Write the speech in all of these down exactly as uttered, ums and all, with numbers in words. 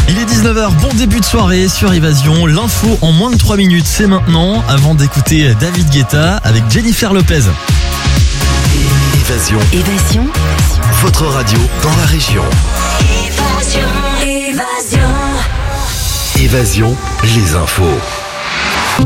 Il est dix-neuf heures, bon début de soirée sur Évasion. L'info en moins de trois minutes, c'est maintenant, avant d'écouter David Guetta avec Jennifer Lopez. Évasion. Évasion. Votre radio dans la région. Évasion. Évasion. Évasion, les infos.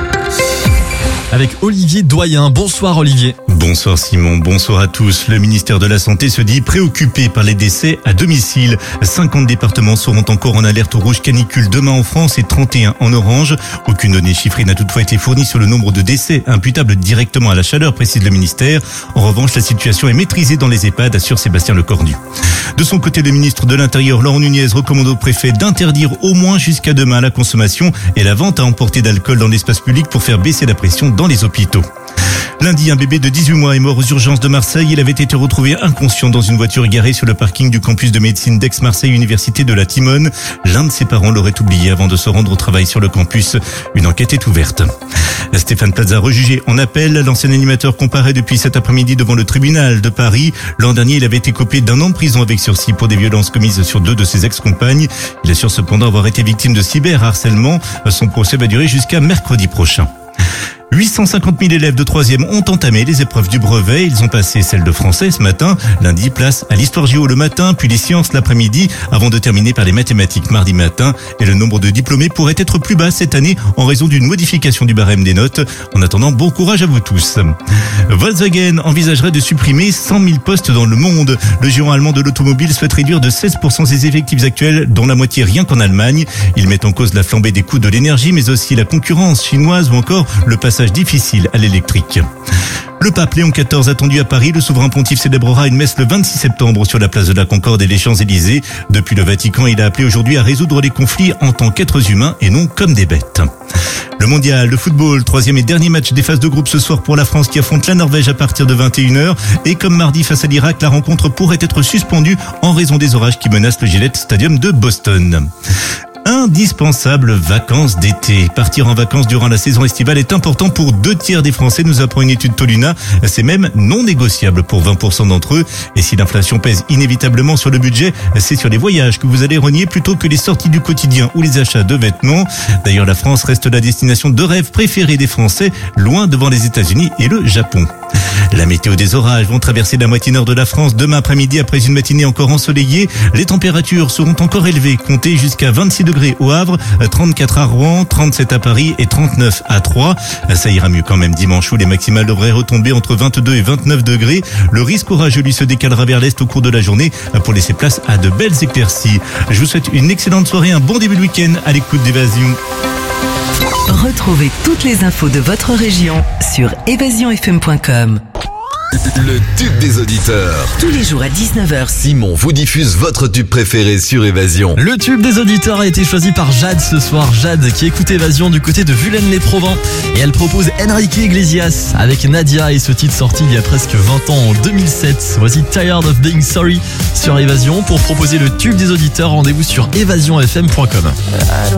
Avec Olivier Doyen. Bonsoir Olivier. Bonsoir Simon, bonsoir à tous. Le ministère de la Santé se dit préoccupé par les décès à domicile. cinquante départements seront encore en alerte rouge canicule demain en France et trente et un en orange. Aucune donnée chiffrée n'a toutefois été fournie sur le nombre de décès imputables directement à la chaleur, précise le ministère. En revanche, la situation est maîtrisée dans les EHPAD, assure Sébastien Lecornu. De son côté, le ministre de l'Intérieur, Laurent Nunez, recommande au préfet d'interdire au moins jusqu'à demain la consommation et la vente à emporter d'alcool dans l'espace public pour faire baisser la pression dans les hôpitaux. Lundi, un bébé de dix-huit mois est mort aux urgences de Marseille. Il avait été retrouvé inconscient dans une voiture garée sur le parking du campus de médecine d'Aix-Marseille, Université de la Timone. L'un de ses parents l'aurait oublié avant de se rendre au travail sur le campus. Une enquête est ouverte. Stéphane Plaza, rejugé en appel. L'ancien animateur comparaît depuis cet après-midi devant le tribunal de Paris. L'an dernier, il avait été copé d'un an de prison avec sursis pour des violences commises sur deux de ses ex-compagnes. Il assure cependant avoir été victime de cyberharcèlement. Son procès va durer jusqu'à mercredi prochain. huit cent cinquante mille élèves de troisième ont entamé les épreuves du brevet. Ils ont passé celle de français ce matin. Lundi, place à l'histoire géo le matin, puis les sciences l'après-midi, avant de terminer par les mathématiques mardi matin. Et le nombre de diplômés pourrait être plus bas cette année en raison d'une modification du barème des notes. En attendant, bon courage à vous tous. Volkswagen envisagerait de supprimer cent mille postes dans le monde. Le géant allemand de l'automobile souhaite réduire de seize pour cent ses effectifs actuels, dont la moitié rien qu'en Allemagne. Il met en cause la flambée des coûts de l'énergie, mais aussi la concurrence chinoise ou encore le passage difficile à l'électrique. Le pape Léon quatorze attendu à Paris, le souverain pontife célébrera une messe le vingt-six septembre sur la place de la Concorde et les Champs-Élysées. Depuis le Vatican, il a appelé aujourd'hui à résoudre les conflits en tant qu'êtres humains et non comme des bêtes. Le mondial de football, troisième et dernier match des phases de groupe ce soir pour la France qui affronte la Norvège à partir de vingt et une heures. Et comme mardi face à l'Irak, la rencontre pourrait être suspendue en raison des orages qui menacent le Gillette Stadium de Boston. Indispensables vacances d'été. Partir en vacances durant la saison estivale est important pour deux tiers des Français, nous apprend une étude Toluna. C'est même non négociable pour vingt pour cent d'entre eux. Et si l'inflation pèse inévitablement sur le budget, c'est sur les voyages que vous allez renier plutôt que les sorties du quotidien ou les achats de vêtements. D'ailleurs, la France reste la destination de rêve préférée des Français, loin devant les États-Unis et le Japon. La météo des orages vont traverser la moitié nord de la France demain après-midi après une matinée encore ensoleillée. Les températures seront encore élevées, comptez jusqu'à vingt-six degrés au Havre, trente-quatre à Rouen, trente-sept à Paris et trente-neuf à Troyes. Ça ira mieux quand même dimanche où les maximales devraient retomber entre vingt-deux et vingt-neuf degrés. Le risque orageux lui se décalera vers l'est au cours de la journée pour laisser place à de belles éclaircies. Je vous souhaite une excellente soirée, un bon début de week-end à l'écoute d'Évasion. Retrouvez toutes les infos de votre région sur évasion f m point com. Le tube des auditeurs. Tous les jours à dix-neuf heures. Simon vous diffuse votre tube préféré sur Évasion. Le tube des auditeurs a été choisi par Jade ce soir. Jade qui écoute Évasion du côté de Vulaine-les-Provins. Et elle propose Enrique Iglesias avec Nadia et ce titre sorti il y a presque vingt ans en deux mille sept. Voici Tired of Being Sorry sur Évasion. Pour proposer le tube des auditeurs, rendez-vous sur évasion f m point com.